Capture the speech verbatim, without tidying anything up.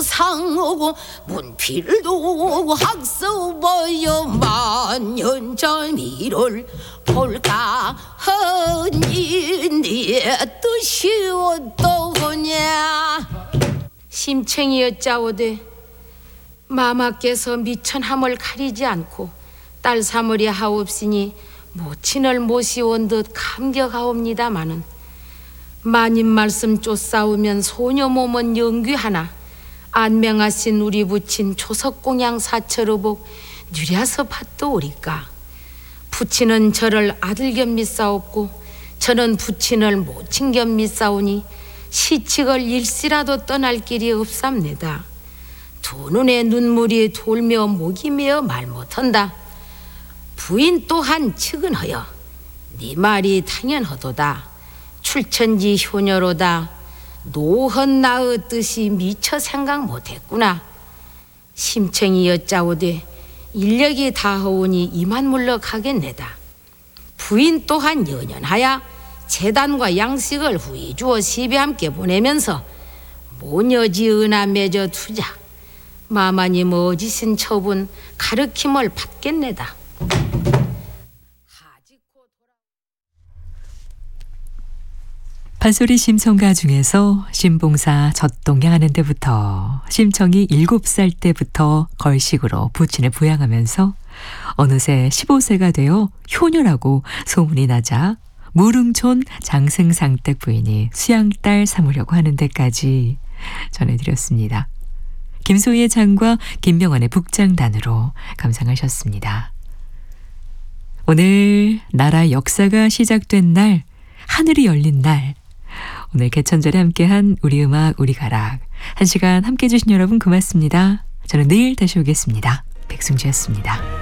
상오고 문필도 학서보여 만년전미를 볼까 하니 네 뜻이 어떠냐. 심청이었자오되 마마께서 미천함을 가리지 않고 딸 사물이 하옵시니 모친을 모시온 듯 감격하옵니다마는 마님 말씀 쫓싸우면 소녀 몸은 영귀하나 안명하신 우리 부친 조석공양 사철의복 누려서 받도오리까. 부친은 저를 아들겸 믿사옵고 저는 부친을 모친겸 믿사오니 시칙을 일시라도 떠날 길이 없삼니다. 두 눈에 눈물이 돌며 목이 메어 말 못한다. 부인 또한 측은하여 네 말이 당연하도다. 출천지 효녀로다. 노헌 나의 뜻이 미처 생각 못했구나. 심청이 여짜오되 인력이 다하오니 이만 물러가겠네다. 부인 또한 연연하야 재단과 양식을 후이 주어 시배 함께 보내면서 모녀지 은하 맺어 두자. 마마님 어지신 처분 가르침을 받겠네다. 판소리 심청가 중에서 신봉사 젖동양하는 때부터 심청이 일곱 살 때부터 걸식으로 부친을 부양하면서 어느새 십오 세가 되어 효녀라고 소문이 나자 무릉촌 장승상댁 부인이 수양딸 삼으려고 하는 데까지 전해드렸습니다. 김소희의 장과 김명환의 북장단으로 감상하셨습니다. 오늘 나라 역사가 시작된 날, 하늘이 열린 날, 오늘 개천절에 함께한 우리 음악 우리 가락 한 시간 함께해 주신 여러분 고맙습니다. 저는 내일 다시 오겠습니다. 백승주였습니다.